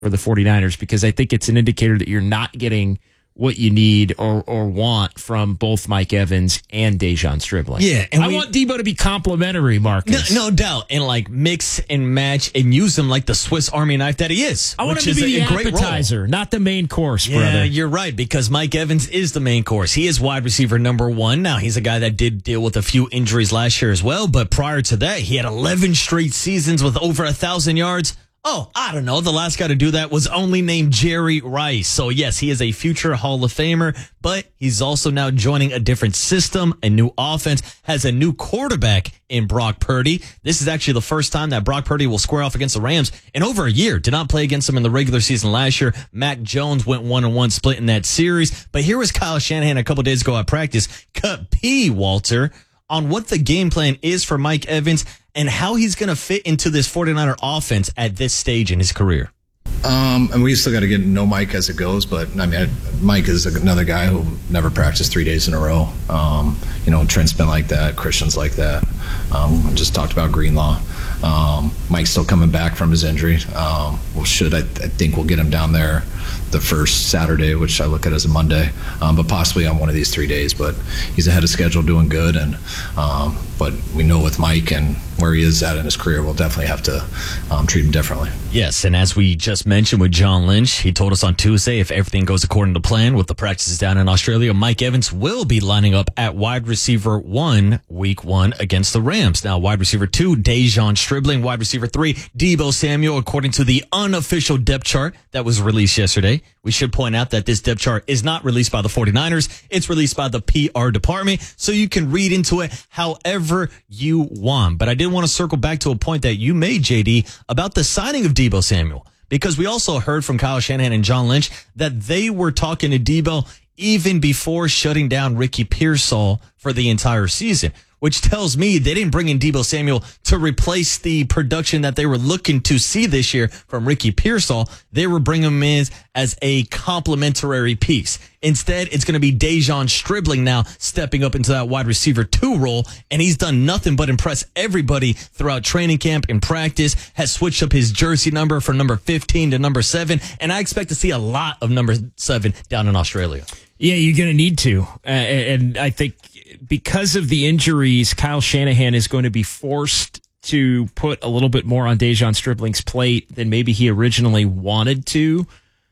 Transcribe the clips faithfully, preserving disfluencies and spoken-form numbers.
for the 49ers, because I think it's an indicator that you're not getting what you need or or want from both Mike Evans and Dejon Stribling. Yeah, and I we, want Debo to be complimentary, Marcus. No, no doubt, and like mix and match and use him like the Swiss Army knife that he is. I want which him to is be a, the a great appetizer, role. not the main course, yeah, brother. You're right, because Mike Evans is the main course. He is wide receiver number one. Now, he's a guy that did deal with a few injuries last year as well, but prior to that, he had eleven straight seasons with over a thousand yards. Oh, I don't know. The last guy to do that was only named Jerry Rice. So, yes, he is a future Hall of Famer, but he's also now joining a different system, a new offense, has a new quarterback in Brock Purdy. This is actually the first time that Brock Purdy will square off against the Rams in over a year. Did not play against them in the regular season last year. Mac Jones went one and one split in that series. But here was Kyle Shanahan a couple days ago at practice. Cut P, Walter, on what the game plan is for Mike Evans and how he's going to fit into this 49er offense at this stage in his career. Um, and we still got to get to know Mike as it goes, but I mean, Mike is another guy who never practiced three days in a row. Um, you know, Trent's been like that, Christian's like that. Um, I just talked about Greenlaw. Um, Mike's still coming back from his injury. Um, well, should I, I think we'll get him down there the first Saturday, which I look at as a Monday, um, but possibly on one of these three days. But he's ahead of schedule, doing good, and um, but we know with Mike and where he is at in his career, we'll definitely have to um, treat him differently. Yes, and as we just mentioned with John Lynch, he told us on Tuesday if everything goes according to plan with the practices down in Australia, Mike Evans will be lining up at wide receiver one, week one against the Rams. Now, wide receiver two, Dejon Stribling. Wide receiver three, Deebo Samuel, according to the unofficial depth chart that was released yesterday. We should point out that this depth chart is not released by the 49ers. It's released by the P R department, so you can read into it however you want. But I did want to circle back to a point that you made, J D, about the signing of Deebo Samuel, because we also heard from Kyle Shanahan and John Lynch that they were talking to Deebo even before shutting down Ricky Pearsall for the entire season, which tells me they didn't bring in Deebo Samuel to replace the production that they were looking to see this year from Ricky Pearsall. They were bringing him in as a complementary piece. Instead, it's going to be Dejon Stribling now stepping up into that wide receiver two role, and he's done nothing but impress everybody throughout training camp and practice, has switched up his jersey number from number fifteen to number seven, and I expect to see a lot of number seven down in Australia. Yeah, you're going to need to. Uh, and I think because of the injuries, Kyle Shanahan is going to be forced to put a little bit more on Dejon Stribling's plate than maybe he originally wanted to.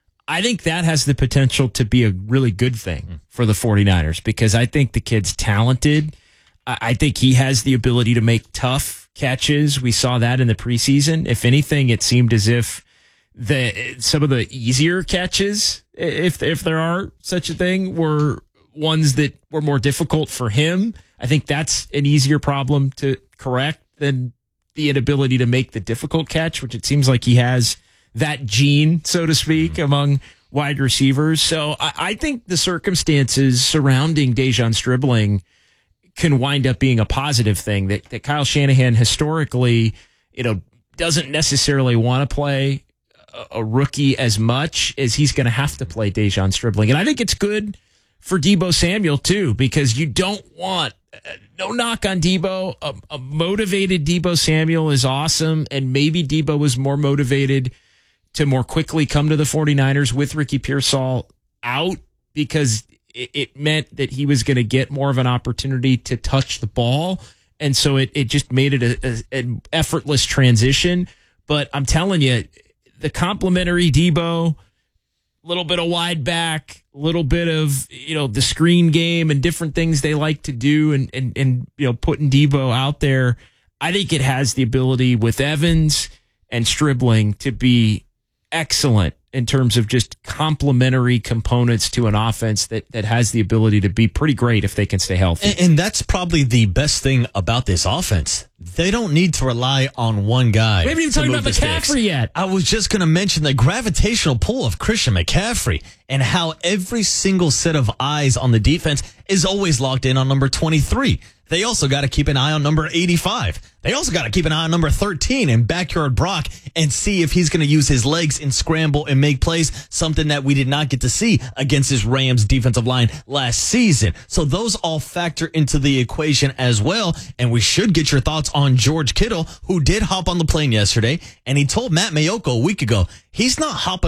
I think that has the potential to be a really good thing for the 49ers, because I think the kid's talented. I think he has the ability to make tough catches. We saw that in the preseason. If anything, it seemed as if the some of the easier catches, if if there are such a thing, were ones that were more difficult for him. I think that's an easier problem to correct than the inability to make the difficult catch, which it seems like he has that gene, so to speak, mm-hmm. among wide receivers. So I, I think the circumstances surrounding Dejon Stribling can wind up being a positive thing, that, that Kyle Shanahan historically, you know, doesn't necessarily want to play a, a rookie as much as he's going to have to play Dejon Stribling. And I think it's good for Deebo Samuel too, because you don't want, uh, no knock on Deebo, a, a motivated Deebo Samuel is awesome. And maybe Deebo was more motivated to more quickly come to the 49ers with Ricky Pearsall out, because it, it meant that he was going to get more of an opportunity to touch the ball. And so it, it just made it a, a, an effortless transition. But I'm telling you, the complimentary Deebo, a little bit of wide back, a little bit of, you know, the screen game and different things they like to do, and, and, and, you know, putting Deebo out there. I think it has the ability with Evans and Stribling to be excellent in terms of just complementary components to an offense that, that has the ability to be pretty great if they can stay healthy. And, and that's probably the best thing about this offense. They don't need to rely on one guy. We haven't even talked about McCaffrey yet. I was just going to mention the gravitational pull of Christian McCaffrey and how every single set of eyes on the defense is always locked in on number twenty-three. They also got to keep an eye on number eighty-five. They also got to keep an eye on number thirteen and Backyard Brock and see if he's going to use his legs and scramble and make plays, something that we did not get to see against his Rams defensive line last season. So those all factor into the equation as well, and we should get your thoughts thoughts on George Kittle, who did hop on the plane yesterday, and he told Matt Maiocco a week ago he's not hopping